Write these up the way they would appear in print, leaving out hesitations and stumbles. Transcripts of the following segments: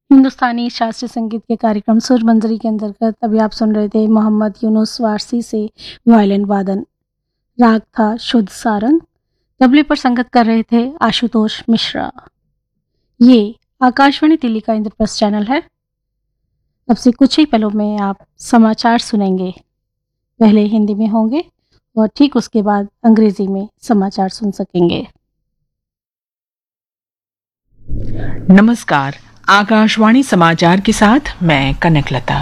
हिंदुस्तानी शास्त्रीय संगीत के कार्यक्रम सुर मंजरी के अंतर्गत अभी आप सुन रहे थे मोहम्मद यूनुस वारसी से वायलिन वादन। राग था शुद्ध सारंग। तबले पर संगत कर रहे थे आशुतोष मिश्रा। ये आकाशवाणी दिल्ली का इंद्रप्रस्थ चैनल है। अब से कुछ ही पलों में आप समाचार सुनेंगे। पहले हिंदी में होंगे और ठीक उसके बाद अंग्रेजी में समाचार सुन सकेंगे। नमस्कार, आकाशवाणी समाचार के साथ मैं कनकलता।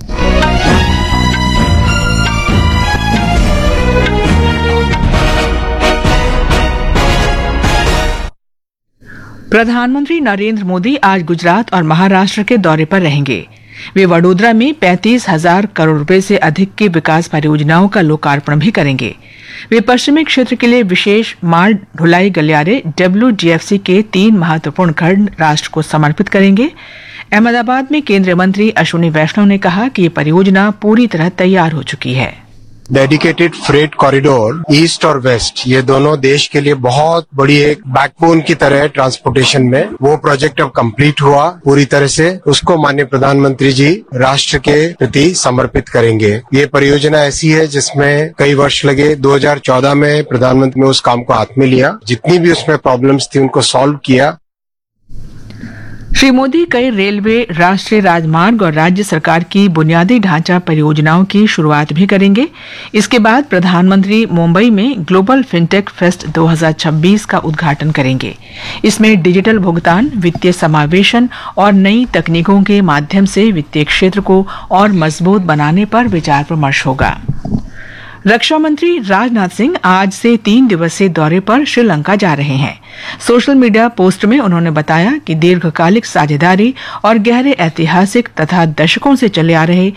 प्रधानमंत्री नरेंद्र मोदी आज गुजरात और महाराष्ट्र के दौरे पर रहेंगे। वे वडोदरा में 35,000 करोड़ रुपए से अधिक की विकास परियोजनाओं का लोकार्पण भी करेंगे। वे पश्चिमी क्षेत्र के लिए विशेष माल ढुलाई गलियारे WGFC के 3 महत्वपूर्ण खंड राष्ट्र को समर्पित करेंगे। अहमदाबाद में केंद्रीय मंत्री अश्विनी वैष्णव ने कहा कि ये परियोजना पूरी तरह तैयार हो चुकी है। डेडिकेटेड फ्रेट कॉरिडोर ईस्ट और वेस्ट, ये दोनों देश के लिए बहुत बड़ी एक बैकबोन की तरह है ट्रांसपोर्टेशन में। वो प्रोजेक्ट अब कंप्लीट हुआ पूरी तरह से, उसको माननीय प्रधानमंत्री जी राष्ट्र के प्रति समर्पित करेंगे। ये परियोजना ऐसी है जिसमें कई वर्ष लगे। 2014 में प्रधानमंत्री ने उस काम को हाथ में लिया, जितनी भी उसमें प्रॉब्लम्स थी उनको सॉल्व किया। श्री मोदी कई रेलवे, राष्ट्रीय राजमार्ग और राज्य सरकार की बुनियादी ढांचा परियोजनाओं की शुरुआत भी करेंगे। इसके बाद प्रधानमंत्री मुंबई में ग्लोबल फिनटेक फेस्ट 2026 का उद्घाटन करेंगे। इसमें डिजिटल भुगतान, वित्तीय समावेशन और नई तकनीकों के माध्यम से वित्तीय क्षेत्र को और मजबूत बनाने पर विचार विमर्श होगा। रक्षा मंत्री राजनाथ सिंह आज से 3 दिवसीय दौरे पर श्रीलंका जा रहे हैं। सोशल मीडिया पोस्ट में उन्होंने बताया कि दीर्घकालिक साझेदारी और गहरे ऐतिहासिक तथा दशकों से चले आ रहे